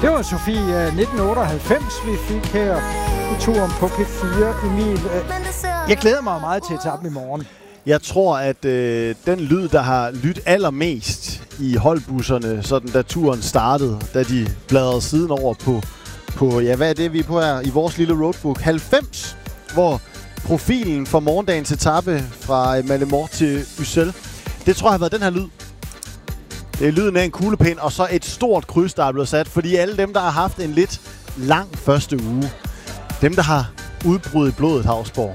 Det var Sofie 1998, vi fik her i turen på P4. Emil, jeg glæder mig meget til etappen i morgen. Jeg tror, at den lyd, der har lyttet allermest i holdbusserne, sådan da turen startede, da de bladrede siden over på ja, hvad er det, vi er på her i vores lille roadbook? 90, hvor profilen for morgendagens etape fra Malemort til Ussel, det tror jeg har været den her lyd. Det er lyden af en kuglepind, og så et stort kryds, der er blevet sat, fordi alle dem, der har haft en lidt lang første uge, dem, der har udbrud i blodet, Hausborg,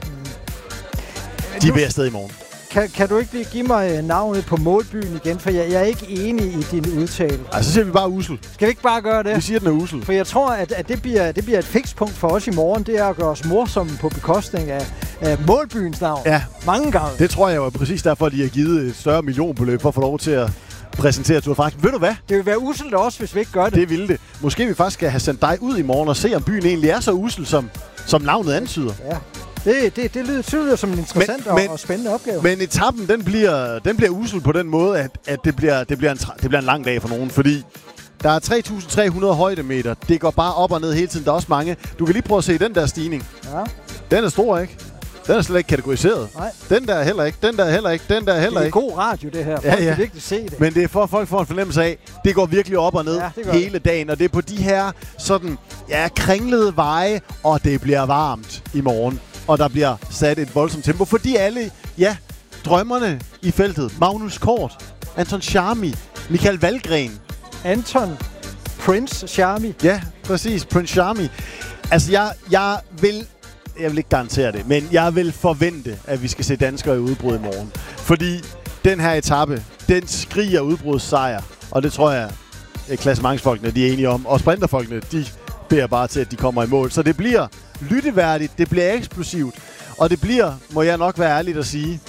de er ved afsted i morgen. Kan du ikke lige give mig navnet på målbyen igen? For jeg er ikke enig i din udtale. Så siger vi bare Ussel. Skal vi ikke bare gøre det? Vi siger, den er Ussel. For jeg tror, at det bliver et fikspunkt for os i morgen. Det er at gøre os morsomme på bekostning af målbyens navn. Ja. Mange gange. Det tror jeg jo præcis derfor, de har givet et større millionbeløb for at få lov til at præsentere Tour de France. Ved du hvad? Det vil være usselt også, hvis vi ikke gør det. Det ville det. Måske vi faktisk skal have sendt dig ud i morgen og se, om byen egentlig er så ussel, som navnet antyder. Ja. Det lyder som en interessant og spændende opgave. Men etappen, den bliver ussel på den måde, at det bliver en lang dag for nogen, fordi der er 3.300 højdemeter. Det går bare op og ned hele tiden. Der er også mange. Du kan lige prøve at se den der stigning. Ja. Den er stor, ikke? Den er slet ikke kategoriseret. Nej. Den der er heller ikke. Den der er heller ikke. Den der er heller ikke. Det er god radio, det her. Folk kan virkelig se det. Men det er for, at folk får en fornemmelse af, det går virkelig op og ned hele dagen. Og det er på de her sådan, kringlede veje, og det bliver varmt i morgen. Og der bliver sat et voldsomt tempo, fordi alle, drømmerne i feltet. Magnus Kort, Anton Charmi, Michael Valgren. Anton Prince Charmi. Ja, præcis. Prince Charmi. Altså, jeg vil ikke garantere det, men jeg vil forvente, at vi skal se danskere i udbrud i morgen. Fordi den her etape, den skriger udbrudssejr. Og det tror jeg, klassementsfolkene, de er enige om. Og sprinterfolkene, de beder bare til, at de kommer i mål. Så det bliver lytteværdigt, det bliver eksplosivt. Og det bliver, må jeg nok være ærlig at sige,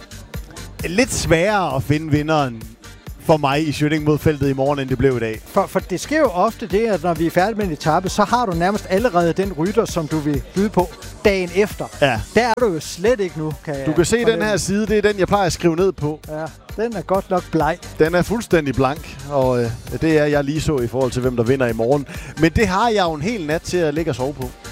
lidt sværere at finde vinderen for mig i Schønning mod feltet i morgen, end det blev i dag. For det sker jo ofte det, at når vi er færdige med en etape, så har du nærmest allerede den rytter, som du vil byde på dagen efter. Ja. Der er du jo slet ikke nu. Du kan se den her side, det er den, jeg plejer at skrive ned på. Ja, den er godt nok bleg. Den er fuldstændig blank, og det er jeg lige så i forhold til, hvem der vinder i morgen. Men det har jeg jo en hel nat til at ligge og sove på.